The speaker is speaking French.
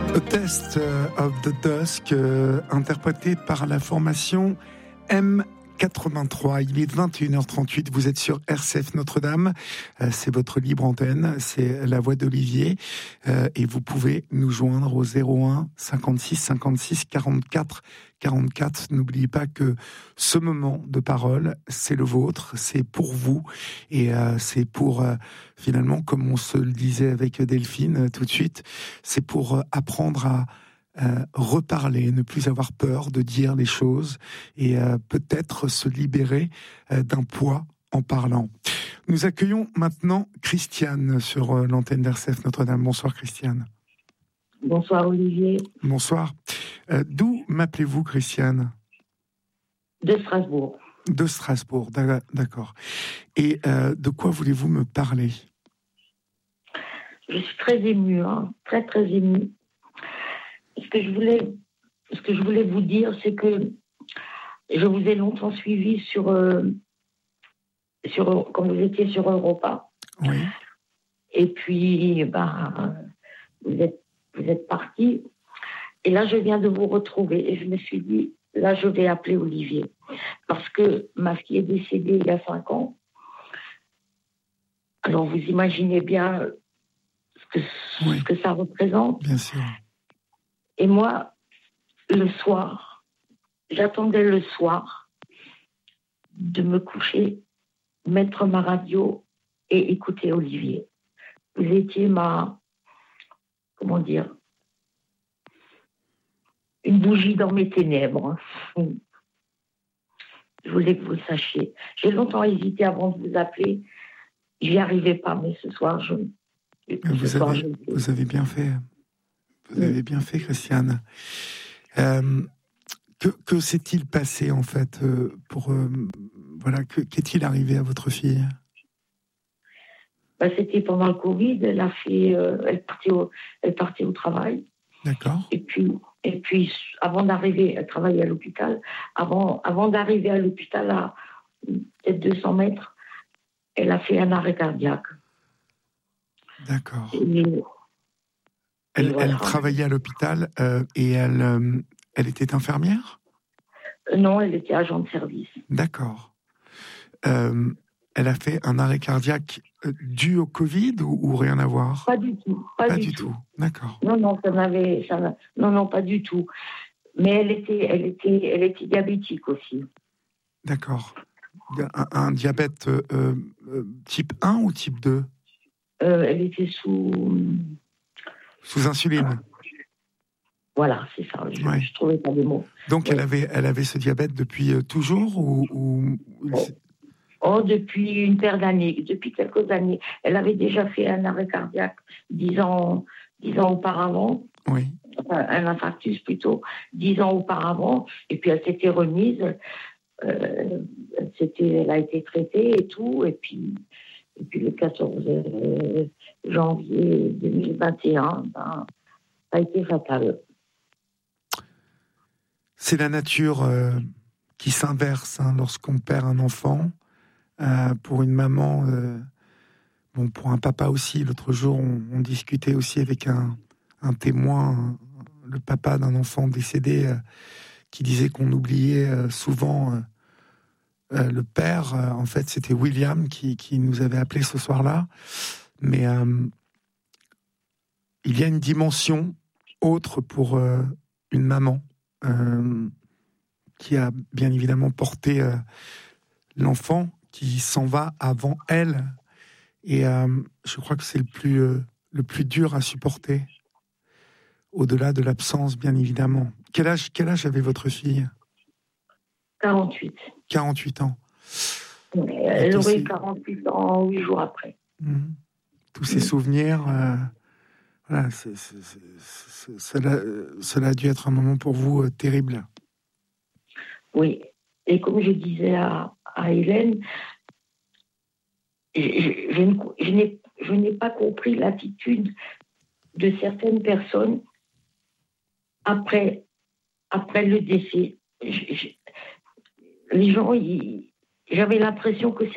A Test of the Dusk, interprété par la formation M83. Il est 21h38, vous êtes sur RCF Notre-Dame, c'est votre libre antenne, c'est la voix d'Olivier, et vous pouvez nous joindre au 01 56 56 44 44. N'oubliez pas que ce moment de parole, c'est le vôtre, c'est pour vous, et c'est pour, finalement, comme on se le disait avec Delphine tout de suite, c'est pour apprendre à reparler, ne plus avoir peur de dire les choses et peut-être se libérer d'un poids en parlant. Nous accueillons maintenant Christiane sur l'antenne d'RCF Notre-Dame. Bonsoir Christiane. Bonsoir Olivier. Bonsoir. D'où m'appelez-vous Christiane ? De Strasbourg. De Strasbourg, d'accord. Et de quoi voulez-vous me parler ? Je suis très émue, très très émue. Ce que je voulais vous dire, c'est que je vous ai longtemps suivi quand vous étiez sur Europa. Oui. Et puis, vous êtes parti. Et là, je viens de vous retrouver. Et je me suis dit, là, je vais appeler Olivier. Parce que ma fille est décédée il y a 5 ans. Alors, vous imaginez bien ce que ça représente. Bien sûr. Et moi, le soir, j'attendais le soir de me coucher, mettre ma radio et écouter Olivier. Vous étiez une bougie dans mes ténèbres. Je voulais que vous le sachiez. J'ai longtemps hésité avant de vous appeler. J'y arrivais pas, mais ce soir, vous avez bien fait. Vous avez bien fait, Christiane. Que s'est-il passé, en fait, qu'est-il arrivé à votre fille ? C'était pendant le Covid. Elle partait au travail. D'accord. Et puis, avant d'arriver, elle travaillait à l'hôpital. Avant d'arriver à l'hôpital, à peut-être 200 mètres, elle a fait un arrêt cardiaque. D'accord. Elle travaillait à l'hôpital et elle était infirmière ? Non, elle était agent de service. D'accord. Elle a fait un arrêt cardiaque dû au Covid ou rien à voir ? Pas du tout. Pas du tout. D'accord. Non, pas du tout. Mais elle était diabétique aussi. D'accord. Un diabète type 1 ou type 2 ? Elle était sous insuline. Voilà, c'est ça. Je trouvais pas les mots. Donc elle avait ce diabète depuis toujours ou... Depuis une paire d'années, depuis quelques années. Elle avait déjà fait un arrêt cardiaque 10 ans auparavant. Oui. Enfin, un infarctus plutôt, 10 ans auparavant. Et puis elle s'était remise. Elle a été traitée et tout. Et puis le 14 janvier 2021, ça a été fatal. C'est la nature qui s'inverse lorsqu'on perd un enfant. Pour une maman, pour un papa aussi. L'autre jour, on discutait aussi avec un témoin, le papa d'un enfant décédé, qui disait qu'on oubliait souvent le père. En fait, c'était William qui nous avait appelé ce soir-là. Mais il y a une dimension autre pour une maman qui a bien évidemment porté l'enfant, qui s'en va avant elle, et je crois que c'est le plus dur à supporter, au-delà de l'absence, bien évidemment. Quel âge avait votre fille ? 48. 48 ans. Elle aurait eu 48 ans 8 jours après. Tous ces souvenirs, cela a dû être un moment pour vous terrible. Oui, et comme je disais à Hélène, je n'ai pas compris l'attitude de certaines personnes après le décès. Les gens, j'avais l'impression que